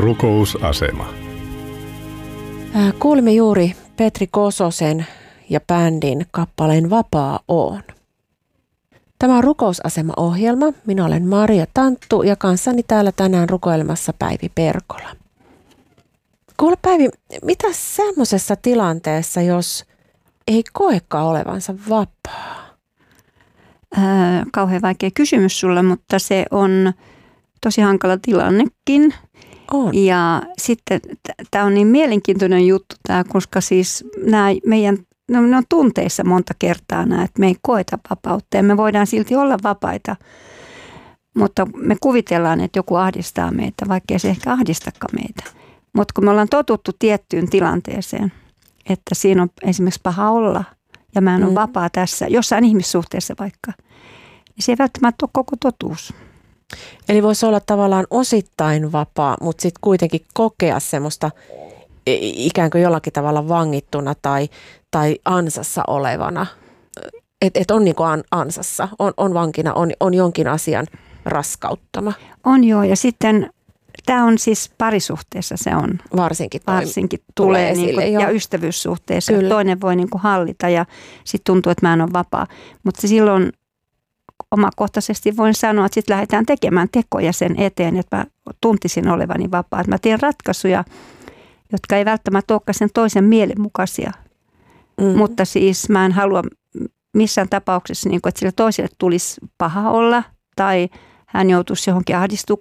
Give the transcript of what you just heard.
Rukousasema. Kuulimme juuri Petri Kososen ja bändin kappaleen Vapaa oon. Tämä on Rukousasema-ohjelma. Minä olen Maria Tanttu ja kanssani täällä tänään rukoilemassa Päivi Perkola. Kuule Päivi, mitä semmoisessa tilanteessa, jos ei koekaan olevansa vapaa? Kauhean vaikea kysymys sulle, mutta se on tosi hankala tilannekin. On. Ja sitten tämä on niin mielenkiintoinen juttu tämä, koska siis nämä meidän, ne on tunteissa monta kertaa nämä, että me ei koeta vapautta ja me voidaan silti olla vapaita. Mutta me kuvitellaan, että joku ahdistaa meitä, vaikka ei se ehkä ahdistakaan meitä. Mutta kun me ollaan totuttu tiettyyn tilanteeseen, että siinä on esimerkiksi paha olla ja mä en ole vapaa tässä, jossain ihmissuhteessa vaikka, niin se ei välttämättä ole koko totuus. Eli voisi olla tavallaan osittain vapaa, mutta sitten kuitenkin kokea semmoista ikään kuin jollakin tavalla vangittuna tai ansassa olevana. Että on niin kuin ansassa, on vankina, on jonkin asian raskauttama. On joo, ja sitten tämä on siis parisuhteessa se on. Varsinkin tulee esille, niin kuin, ja ystävyyssuhteessa. Kyllä. Toinen voi niin kuin hallita ja sitten tuntuu, että mä en ole vapaa. Mutta silloin omakohtaisesti voin sanoa, että sitten lähdetään tekemään tekoja sen eteen, että mä tuntisin olevani vapaa. Että mä teen ratkaisuja, jotka ei välttämättä olekaan sen toisen mielen mukaisia. Mutta siis mä en halua missään tapauksessa, niin kuin, että sille toiselle tulisi paha olla tai hän joutuisi johonkin